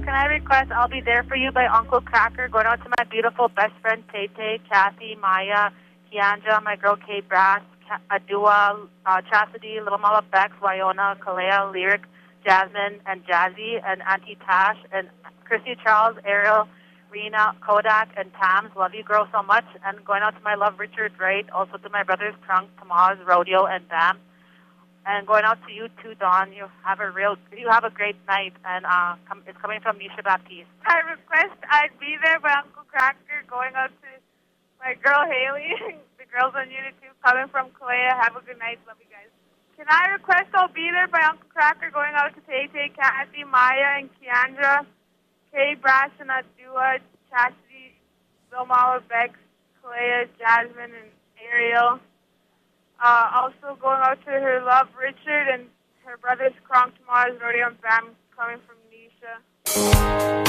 Can I request I'll Be There For You by Uncle Cracker, going out to my beautiful best friend Tay, Kathy, Maya, Kianja, my girl Kay Brass, Adua, Chastity, Little Mama Bex, Wyona, Kalea, Lyric, Jasmine, and Jazzy, and Auntie Tash, and Chrissy Charles, Ariel, Rena, Kodak, and Tams. Love you girls so much. And going out to my love Richard Wright, also to my brothers Trunk, Tamaz, Rodeo, and Bam. And going out to you too, Dawn. You have a great night, and it's coming from Nisha Baptiste. I request I'd Be There by Uncle Cracker, going out to my girl Haley, the girls on Unit 2, coming from Kalea. Have a good night. Love you guys. Can I request I'll Be There by Uncle Cracker, going out to Tay, Kathy, Maya, and Kiandra, Kay, Brass, and Adua, Chastity, Vilmala, Bex, Kalea, Jasmine, and Ariel. Also going out to her love, Richard, and her brothers, Kronk, Tamaz, Rodeo, and Bam, coming from Nisha.